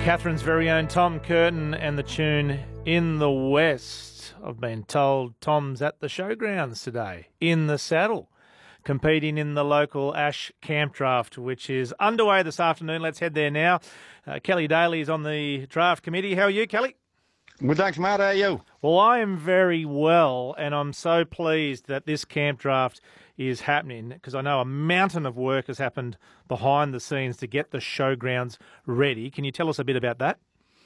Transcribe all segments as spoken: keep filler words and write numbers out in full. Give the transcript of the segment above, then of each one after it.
Catherine's very own Tom Curtin and the tune In the West. I've been told Tom's at the showgrounds today, in the saddle, competing in the local Ash Camp Draft, which is underway this afternoon. Let's head there now. Uh, Kelly Daly is on the draft committee. How are you, Kelly? Good, thanks, mate. How are you? Well, I am very well, and I'm so pleased that this camp draft is happening because I know a mountain of work has happened behind the scenes to get the showgrounds ready. Can you tell us a bit about that?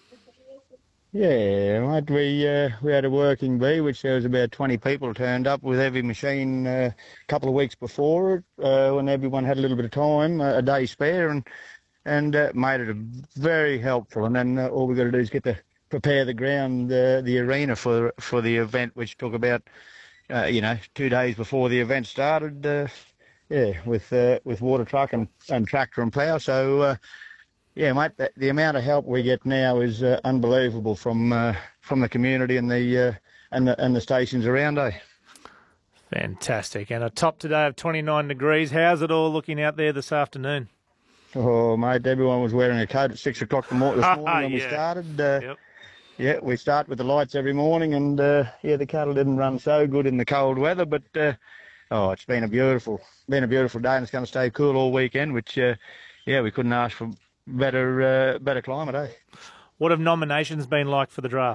Yeah, mate, we, uh, we had a working bee, which there was about twenty people turned up with heavy machine uh, a couple of weeks before it, uh, when everyone had a little bit of time, uh, a day spare, and and uh, made it a very helpful. And then uh, all we've got to do is get to prepare the ground, uh, the arena for for the event, which took about, uh, you know, two days before the event started. Uh, yeah, with uh, with water truck and, and tractor and plough. So, uh, yeah, mate, the, the amount of help we get now is uh, unbelievable from uh, from the community and the uh, and the and the stations around. Eh? Fantastic, and a top today of twenty-nine degrees. How's it all looking out there this afternoon? Oh, mate, everyone was wearing a coat at six o'clock this morning when yeah. we started. Uh, yep. Yeah, we start with the lights every morning, and uh, yeah, the cattle didn't run so good in the cold weather, but uh, oh, it's been a beautiful, been a beautiful day, and it's going to stay cool all weekend. Which, uh, yeah, we couldn't ask for better, uh, better climate, eh? What have nominations been like for the draft?